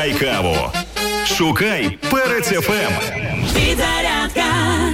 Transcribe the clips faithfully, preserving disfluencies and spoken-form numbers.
Ай каву. Шукай Перець еф ем. Підзарядка.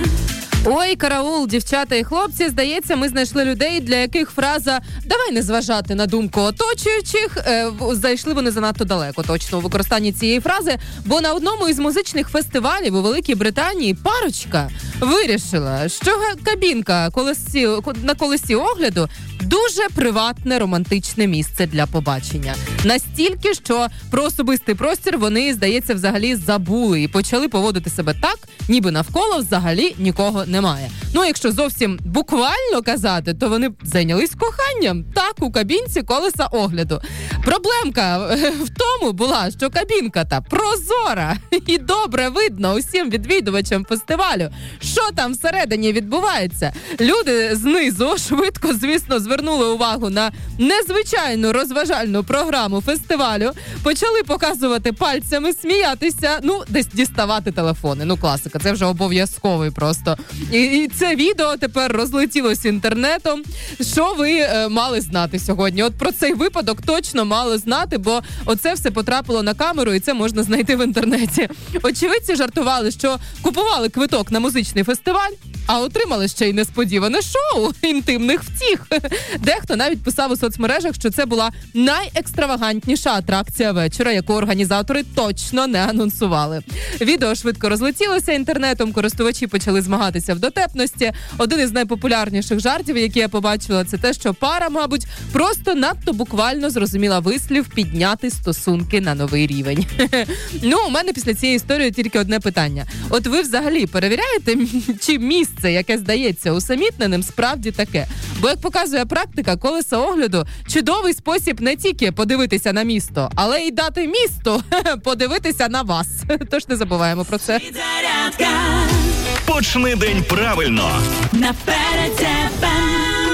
Ой, караул, дівчата і хлопці, здається, ми знайшли людей, для яких фраза «давай не зважати на думку оточуючих» е, зайшли вони занадто далеко, точно, у використанні цієї фрази, бо на одному із музичних фестивалів у Великій Британії парочка вирішила, що кабінка колесі, на колесі огляду дуже приватне романтичне місце для побачення. Настільки, що про особистий простір вони, здається, взагалі забули і почали поводити себе так, ніби навколо взагалі нікого немає. Ну, якщо зовсім буквально казати, то вони зайнялись коханням. Так, у кабінці колеса огляду. Проблемка в тому була, що кабінка та прозора і добре видно усім відвідувачам фестивалю, що там всередині відбувається. Люди знизу швидко, звісно, звернули увагу на незвичайну розважальну програму фестивалю, почали показувати пальцями, сміятися, ну, десь діставати телефони. Ну, класика, це вже обов'язковий просто. І, і це відео тепер розлетілось інтернетом. Що ви е, мали знати сьогодні? От про цей випадок точно мали знати, бо оце все потрапило на камеру, і це можна знайти в інтернеті. Очевидці жартували, що купували квиток на музичний фестиваль, а отримали ще й несподіване шоу інтимних втіх. Дехто навіть писав у соцмережах, що це була найекстравагантніша атракція вечора, яку організатори точно не анонсували. Відео швидко розлетілося інтернетом, користувачі почали змагатися в дотепності. Один із найпопулярніших жартів, які я побачила, це те, що пара, мабуть, просто надто буквально зрозуміла вислів підняти стосунки на новий рівень. Ну, у мене після цієї історії тільки одне питання. От ви взагалі перевіряєте, чи місце, яке здається усамітненим, справді таке? Бо, як показує практика, колеса огляду – чудовий спосіб не тільки подивитися на місто, але й дати місту подивитися на вас. Тож не забуваємо про це. Підзарядка. Почни день правильно. На Перець еф ем.